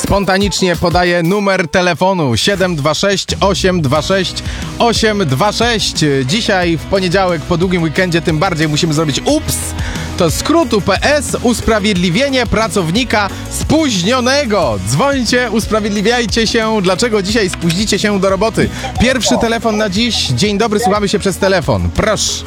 spontanicznie podaję numer telefonu 726 826 826. Dzisiaj w poniedziałek po długim weekendzie tym bardziej musimy zrobić ups. To skrót UPS, usprawiedliwienie pracownika spóźnionego. Dzwońcie, usprawiedliwiajcie się, dlaczego dzisiaj spóźnicie się do roboty. Pierwszy telefon na dziś. Dzień dobry, słuchamy się przez telefon. Proszę.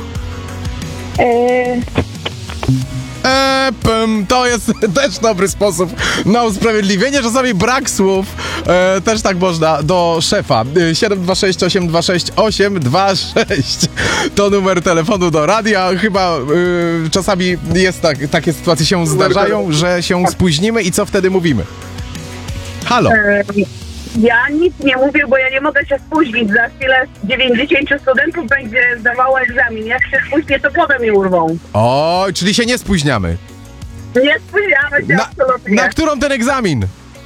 To jest też dobry sposób na usprawiedliwienie. Czasami brak słów. Też tak można do szefa. 726 826 826 to numer telefonu do radia. Chyba czasami jest takie sytuacje się zdarzają, że się spóźnimy i co wtedy mówimy? Halo. Ja nic nie mówię, bo ja nie mogę się spóźnić. Za chwilę 90 studentów będzie zdawało egzamin. Jak się spóźnię, to głowę mi urwą. Oj, czyli się nie spóźniamy. Nie spóźniamy się absolutnie. Na którą ten egzamin?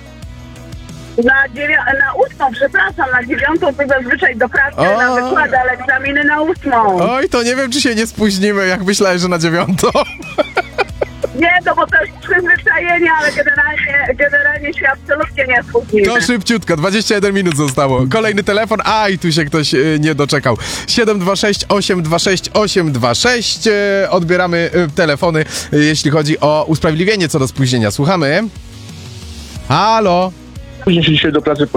Na 8, przepraszam, na 9 to zazwyczaj do pracy na wykłady, ale egzaminy na 8. Oj, to nie wiem, czy się nie spóźnimy, jak myślałem, że na 9. Nie, to bo to jest przyzwyczajenie, ale generalnie się absolutnie nie spóźnimy. To szybciutko, 21 minut zostało. Kolejny telefon, i tu się ktoś nie doczekał. 726 826 826. Odbieramy telefony, jeśli chodzi o usprawiedliwienie co do spóźnienia. Słuchamy. Halo. Później się dzisiaj do pracy